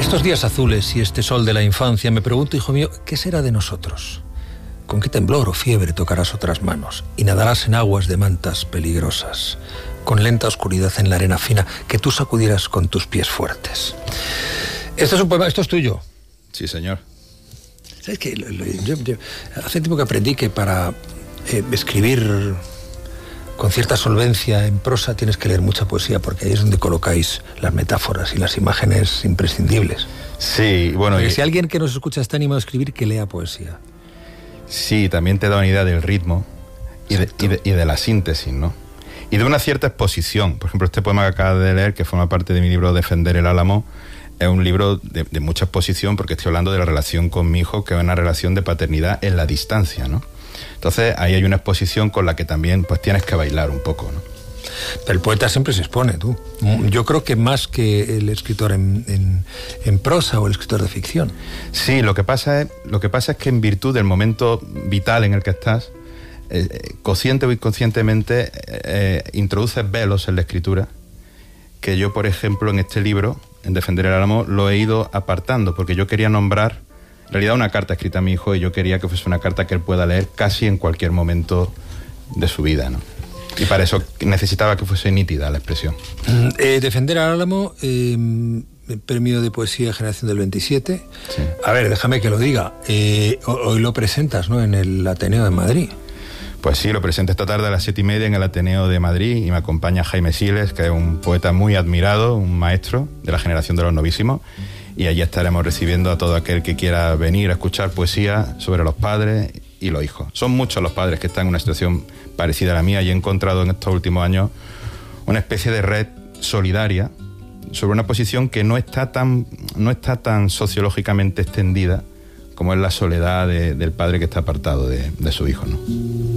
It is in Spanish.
estos días azules y este sol de la infancia me pregunto, hijo mío, ¿qué será de nosotros? ¿Con qué temblor o fiebre tocarás otras manos y nadarás en aguas de mantas peligrosas, con lenta oscuridad en la arena fina que tú sacudieras con tus pies fuertes? Esto es un poema, esto es tuyo. Sí, señor. ¿Sabes qué? Yo hace tiempo que aprendí que para escribir con cierta solvencia en prosa tienes que leer mucha poesía, porque ahí es donde colocáis las metáforas y las imágenes imprescindibles. Sí, bueno... Porque si alguien que nos escucha está animado a escribir, que lea poesía. Sí, también te da una idea del ritmo y de la síntesis, ¿no? Y de una cierta exposición. Por ejemplo, este poema que acabas de leer, que forma parte de mi libro Defender el Álamo, es un libro de mucha exposición, porque estoy hablando de la relación con mi hijo, que es una relación de paternidad en la distancia, ¿no? Entonces ahí hay una exposición con la que también pues tienes que bailar un poco, ¿no? Pero el poeta siempre se expone, tú. Yo creo que más que el escritor en prosa o el escritor de ficción. Sí, lo que pasa es que en virtud del momento vital en el que estás, consciente o inconscientemente, introduces velos en la escritura, que yo, por ejemplo, en este libro, en Defender el Álamo, lo he ido apartando, porque yo quería nombrar, en realidad, una carta escrita a mi hijo, y yo quería que fuese una carta que él pueda leer casi en cualquier momento de su vida, ¿no? Y para eso necesitaba que fuese nítida la expresión. Defender el Álamo, premio de poesía Generación del 27. Sí. A ver, déjame que lo diga. Hoy lo presentas, ¿no?, en el Ateneo de Madrid. Pues sí, lo presento esta tarde a las 7:30 en el Ateneo de Madrid, y me acompaña Jaime Siles, que es un poeta muy admirado, un maestro de la generación de los novísimos, y allí estaremos recibiendo a todo aquel que quiera venir a escuchar poesía sobre los padres y los hijos. Son muchos los padres que están en una situación parecida a la mía, y he encontrado en estos últimos años una especie de red solidaria sobre una posición que no está tan sociológicamente extendida como es la soledad del padre que está apartado de su hijo, ¿no?